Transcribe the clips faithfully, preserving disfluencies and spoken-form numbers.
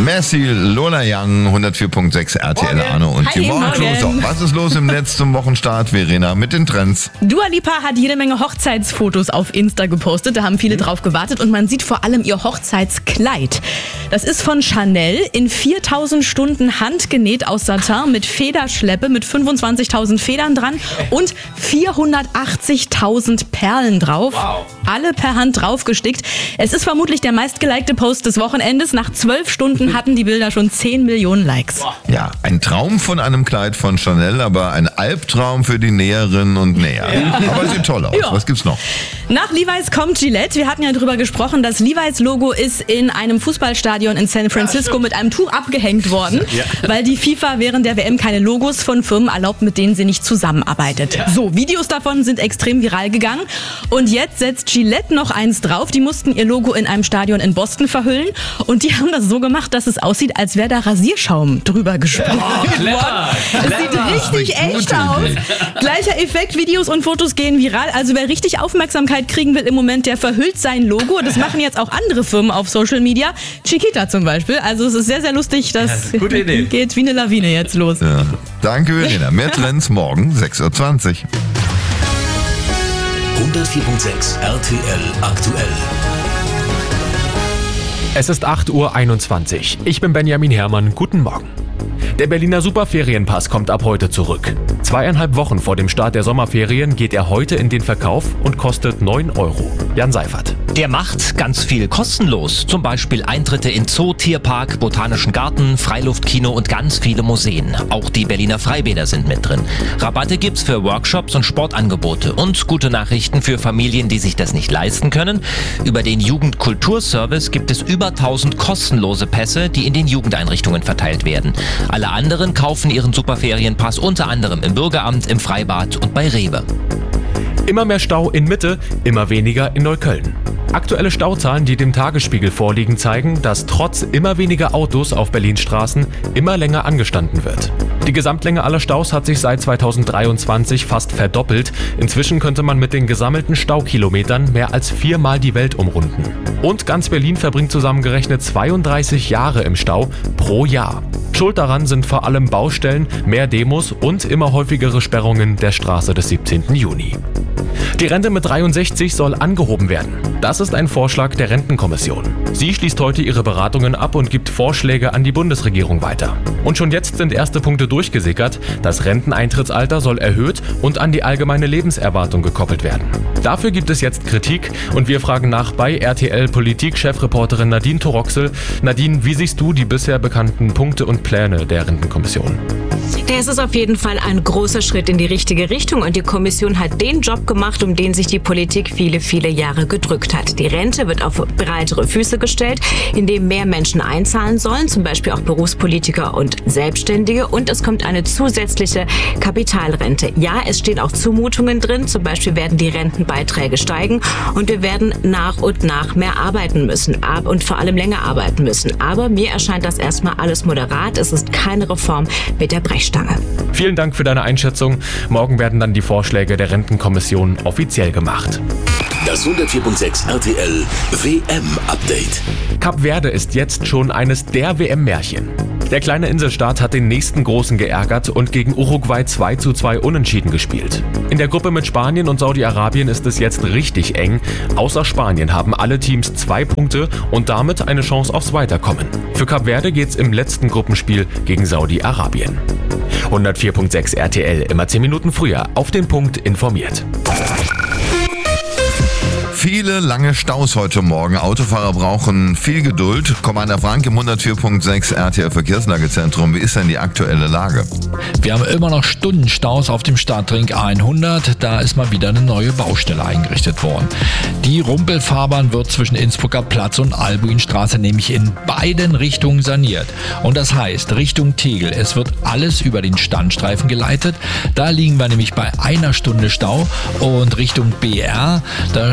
Merci, Lola Young, hundertvier Komma sechs R T L, Morgen. Arno und Hi, die Morgencrew. So, was ist los im Netz zum Wochenstart, Verena, mit den Trends? Dua Lipa hat jede Menge Hochzeitsfotos auf Insta gepostet. Da haben viele mhm. drauf gewartet und man sieht vor allem ihr Hochzeitskleid. Das ist von Chanel, in viertausend Stunden handgenäht aus Satin mit Federschleppe, mit fünfundzwanzigtausend Federn dran und vierhundertachtzigtausend Perlen drauf. Wow. Alle per Hand draufgestickt. Es ist vermutlich der meistgelikte Post des Wochenendes. Nach zwölf Stunden hatten die Bilder schon zehn Millionen Likes. Ja, ein Traum von einem Kleid von Chanel, aber ein Albtraum für die Näherinnen und Näher. Ja. Aber sieht toll aus. Ja. Was gibt's noch? Nach Levi's kommt Gillette. Wir hatten ja drüber gesprochen. Das Levi's-Logo ist in einem Fußballstadion in San Francisco ja, mit einem Tuch abgehängt worden, ja. weil die FIFA während der W M keine Logos von Firmen erlaubt, mit denen sie nicht zusammenarbeitet. Ja. So, Videos davon sind extrem viral gegangen. Und jetzt setzt Gillette noch eins drauf. Die mussten ihr Logo in einem Stadion in Boston verhüllen. Und die haben das so gemacht, dass es aussieht, als wäre da Rasierschaum drüber gesprüht oh, clever, Es clever. sieht richtig echt aus. Gleicher Effekt, Videos und Fotos gehen viral. Also wer richtig Aufmerksamkeit kriegen will im Moment, der verhüllt sein Logo. Das machen jetzt auch andere Firmen auf Social Media. Chiquita zum Beispiel. Also es ist sehr, sehr lustig. Das ja, gute Idee. Geht wie eine Lawine jetzt los. Ja. Danke, Verena. Mehr Trends morgen sechs Uhr zwanzig. hundertvier Komma sechs R T L aktuell. Es ist acht Uhr einundzwanzig. Ich bin Benjamin Herrmann. Guten Morgen. Der Berliner Superferienpass kommt ab heute zurück. Zweieinhalb Wochen vor dem Start der Sommerferien geht er heute in den Verkauf und kostet neun Euro. Jan Seifert. Der macht ganz viel kostenlos. Zum Beispiel Eintritte in Zoo, Tierpark, Botanischen Garten, Freiluftkino und ganz viele Museen. Auch die Berliner Freibäder sind mit drin. Rabatte gibt's für Workshops und Sportangebote. Und gute Nachrichten für Familien, die sich das nicht leisten können. Über den Jugendkulturservice gibt es über tausend kostenlose Pässe, die in den Jugendeinrichtungen verteilt werden. Alle anderen kaufen ihren Superferienpass unter anderem im Bürgeramt, im Freibad und bei Rewe. Immer mehr Stau in Mitte, immer weniger in Neukölln. Aktuelle Stauzahlen, die dem Tagesspiegel vorliegen, zeigen, dass trotz immer weniger Autos auf Berlins Straßen immer länger angestanden wird. Die Gesamtlänge aller Staus hat sich seit zweitausenddreiundzwanzig fast verdoppelt. Inzwischen könnte man mit den gesammelten Staukilometern mehr als viermal die Welt umrunden. Und ganz Berlin verbringt zusammengerechnet zweiunddreißig Jahre im Stau pro Jahr. Schuld daran sind vor allem Baustellen, mehr Demos und immer häufigere Sperrungen der Straße des siebzehnten Juni. Die Rente mit dreiundsechzig soll angehoben werden. Das ist ein Vorschlag der Rentenkommission. Sie schließt heute ihre Beratungen ab und gibt Vorschläge an die Bundesregierung weiter. Und schon jetzt sind erste Punkte durchgesickert. Das Renteneintrittsalter soll erhöht und an die allgemeine Lebenserwartung gekoppelt werden. Dafür gibt es jetzt Kritik und wir fragen nach bei R T L-Politik-Chefreporterin Nadine Toroxel. Nadine, wie siehst du die bisher bekannten Punkte und Pläne der Rentenkommission? Es ist auf jeden Fall ein großer Schritt in die richtige Richtung und die Kommission hat den Job gemacht, um den sich die Politik viele, viele Jahre gedrückt hat. Die Rente wird auf breitere Füße gestellt, indem mehr Menschen einzahlen sollen, zum Beispiel auch Berufspolitiker und Selbstständige, und es kommt eine zusätzliche Kapitalrente. Ja, es stehen auch Zumutungen drin, zum Beispiel werden die Rentenbeiträge steigen und wir werden nach und nach mehr arbeiten müssen und vor allem länger arbeiten müssen. Aber mir erscheint das erstmal alles moderat, es ist keine Reform mit der Brechstange. Vielen Dank für deine Einschätzung. Morgen werden dann die Vorschläge der Rentenkommission offiziell gemacht. Das hundertvier Komma sechs R T L W M-Update. Kap Verde ist jetzt schon eines der W M-Märchen. Der kleine Inselstaat hat den nächsten Großen geärgert und gegen Uruguay zwei zu zwei unentschieden gespielt. In der Gruppe mit Spanien und Saudi-Arabien ist es jetzt richtig eng. Außer Spanien haben alle Teams zwei Punkte und damit eine Chance aufs Weiterkommen. Für Kap Verde geht's im letzten Gruppenspiel gegen Saudi-Arabien. hundertvier Komma sechs R T L, immer zehn Minuten früher, auf den Punkt informiert. Viele lange Staus heute Morgen. Autofahrer brauchen viel Geduld. Commander Frank im hundertvier Komma sechs R T L Verkehrslagezentrum. Wie ist denn die aktuelle Lage? Wir haben immer noch Stundenstaus auf dem Stadtring hundert. Da ist mal wieder eine neue Baustelle eingerichtet worden. Die Rumpelfahrbahn wird zwischen Innsbrucker Platz und Albuinstraße nämlich in beiden Richtungen saniert. Und das heißt, Richtung Tegel, es wird alles über den Standstreifen geleitet. Da liegen wir nämlich bei einer Stunde Stau. Und Richtung B R, da steht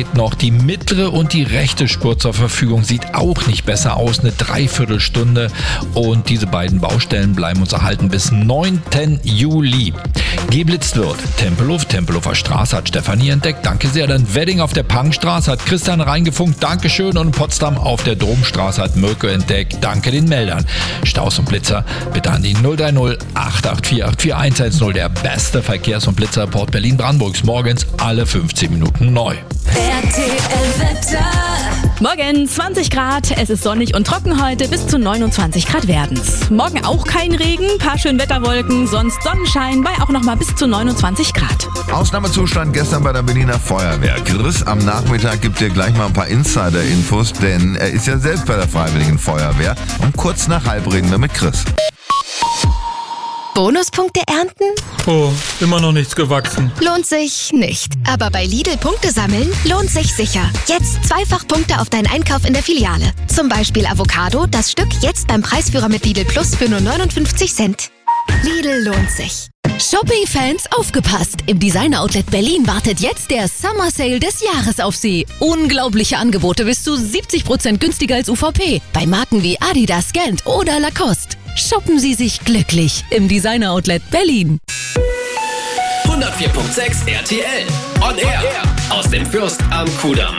steht noch die mittlere und die rechte Spur zur Verfügung. Sieht auch nicht besser aus, eine Dreiviertelstunde. Und diese beiden Baustellen bleiben uns erhalten bis neunten Juli. Geblitzt wird Tempelhof, Tempelhofer Straße hat Stefanie entdeckt. Danke sehr. Dann Wedding auf der Pangstraße hat Christian reingefunkt. Dankeschön. Und Potsdam auf der Domstraße hat Mirko entdeckt. Danke den Meldern. Staus und Blitzer bitte an die null drei null acht acht vier acht vier eins eins null. Der beste Verkehrs- und Blitzerreport Berlin-Brandenburgs. Morgens alle fünfzehn Minuten neu. R T L-Wetter. Morgen zwanzig Grad, es ist sonnig und trocken heute, bis zu neunundzwanzig Grad werden's. Morgen auch kein Regen, paar schön Wetterwolken, sonst Sonnenschein bei auch nochmal bis zu neunundzwanzig Grad. Ausnahmezustand gestern bei der Berliner Feuerwehr. Chris am Nachmittag gibt dir gleich mal ein paar Insider-Infos, denn er ist ja selbst bei der Freiwilligen Feuerwehr. Und kurz nach halb reden wir mit Chris. Bonuspunkte ernten? Oh, immer noch nichts gewachsen. Lohnt sich nicht. Aber bei Lidl Punkte sammeln lohnt sich sicher. Jetzt zweifach Punkte auf deinen Einkauf in der Filiale. Zum Beispiel Avocado, das Stück jetzt beim Preisführer mit Lidl Plus für nur neunundfünfzig Cent. Lidl lohnt sich. Shopping-Fans, aufgepasst! Im Designer Outlet Berlin wartet jetzt der Summer Sale des Jahres auf Sie. Unglaubliche Angebote bis zu siebzig Prozent günstiger als U V P. Bei Marken wie Adidas, Gant oder Lacoste. Shoppen Sie sich glücklich im Designer Outlet Berlin. hundertvier Komma sechs R T L. On Air. Aus dem Fürst am Kudamm.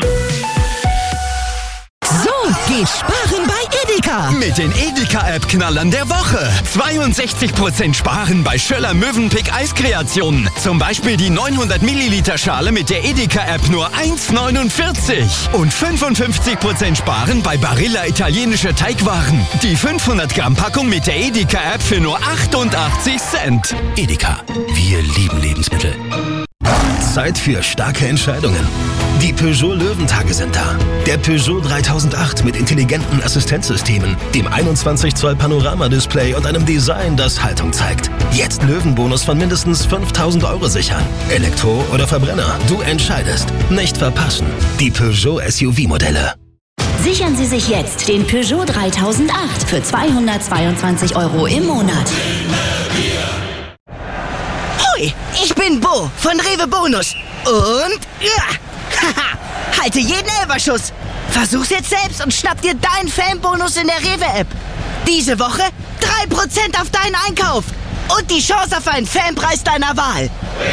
So geht Sparen bei Edeka. Mit den Edeka-App-Knallern der Woche. zweiundsechzig Prozent Sparen bei Schöller Mövenpick Eiskreationen. Zum Beispiel die neunhundert Milliliter Schale mit der Edeka-App nur eins neunundvierzig. Und fünfundfünfzig Prozent Sparen bei Barilla italienische Teigwaren. Die fünfhundert Gramm Packung mit der Edeka-App für nur achtundachtzig Cent. Edeka, wir lieben Lebensmittel. Zeit für starke Entscheidungen. Die Peugeot Löwentage sind da. Der Peugeot dreitausendacht mit intelligenten Assistenzsystemen, dem einundzwanzig Zoll Panoramadisplay und einem Design, das Haltung zeigt. Jetzt Löwenbonus von mindestens fünftausend Euro sichern. Elektro oder Verbrenner, du entscheidest. Nicht verpassen. Die Peugeot S U V-Modelle. Sichern Sie sich jetzt den Peugeot dreitausendacht für zweihundertzweiundzwanzig Euro im Monat. Hui, ich bin Bo von Rewe Bonus. Und ja, haha, halte jeden Elferschuss. Versuch's jetzt selbst und schnapp dir deinen Fanbonus in der Rewe-App. Diese Woche drei Prozent auf deinen Einkauf und die Chance auf einen Fanpreis deiner Wahl.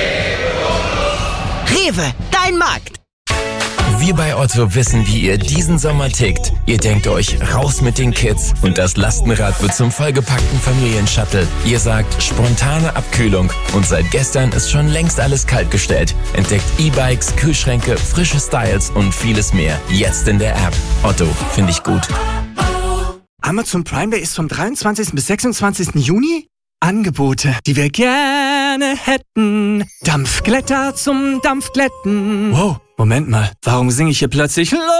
Rewe, dein Markt. Wir bei Otto wissen, wie ihr diesen Sommer tickt. Ihr denkt euch, raus mit den Kids und das Lastenrad wird zum vollgepackten Familienshuttle. Ihr sagt, spontane Abkühlung und seit gestern ist schon längst alles kaltgestellt. Entdeckt E-Bikes, Kühlschränke, frische Styles und vieles mehr. Jetzt in der App. Otto, finde ich gut. Amazon Prime Day ist vom dreiundzwanzigsten bis sechsundzwanzigsten Juni. Angebote, die wir gerne hätten. Dampfglätter zum Dampfglätten. Wow, Moment mal, warum singe ich hier plötzlich